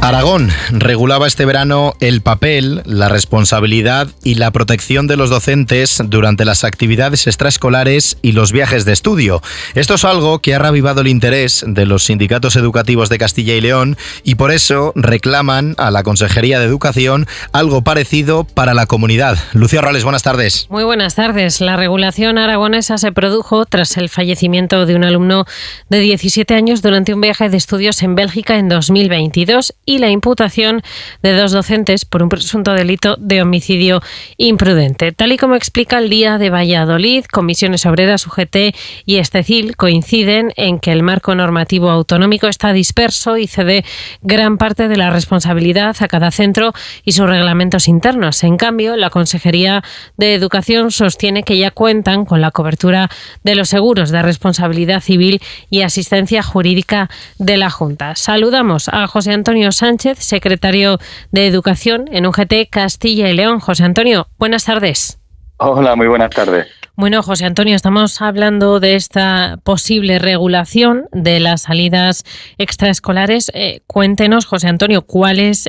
Aragón regulaba este verano el papel, la responsabilidad y la protección de los docentes durante las actividades extraescolares y los viajes de estudio. Esto es algo que ha reavivado el interés de los sindicatos educativos de Castilla y León y por eso reclaman a la Consejería de Educación algo parecido para la comunidad. Lucía Orrales, buenas tardes. Muy buenas tardes. La regulación aragonesa se produjo tras el fallecimiento de un alumno de 17 años durante un viaje de estudios en Bélgica en 2022 y la imputación de 2 docentes por un presunto delito de homicidio imprudente. Tal y como explica el Día de Valladolid, Comisiones Obreras, UGT y Estecil coinciden en que el marco normativo autonómico está disperso y cede gran parte de la responsabilidad a cada centro y sus reglamentos internos. En cambio, la Consejería de Educación sostiene que ya cuentan con la cobertura de los seguros de responsabilidad civil y asistencia jurídica de la Junta. Saludamos a José Antonio Sánchez, secretario de Educación en UGT Castilla y León. José Antonio, buenas tardes. Hola, muy buenas tardes. Bueno, José Antonio, estamos hablando de esta posible regulación de las salidas extraescolares. Cuéntenos, José Antonio, ¿cuál es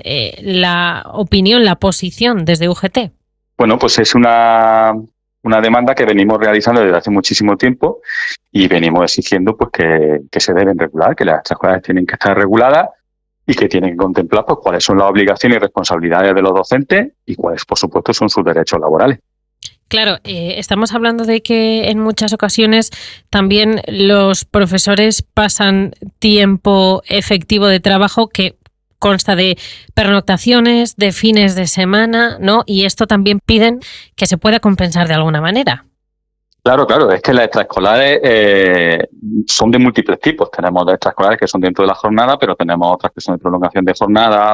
la opinión, la posición desde UGT? Bueno, pues es una demanda que venimos realizando desde hace muchísimo tiempo y venimos exigiendo pues que se deben regular, que las extraescolares tienen que estar reguladas y que tienen que contemplar pues cuáles son las obligaciones y responsabilidades de los docentes y cuáles, por supuesto, son sus derechos laborales. Claro, estamos hablando de que en muchas ocasiones también los profesores pasan tiempo efectivo de trabajo que consta de pernoctaciones, de fines de semana, ¿no? Y esto también piden que se pueda compensar de alguna manera. Claro, es que las extraescolares son de múltiples tipos. Tenemos de extraescolares que son dentro de la jornada, pero tenemos otras que son de prolongación de jornada